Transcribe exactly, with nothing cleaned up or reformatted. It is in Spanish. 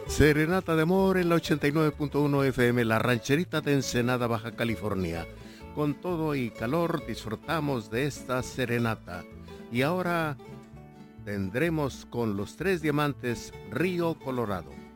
Serenata de amor en la ochenta y nueve punto uno F M, la rancherita de Ensenada, Baja California. Con todo y calor disfrutamos de esta serenata. Y ahora tendremos con los tres diamantes Río Colorado.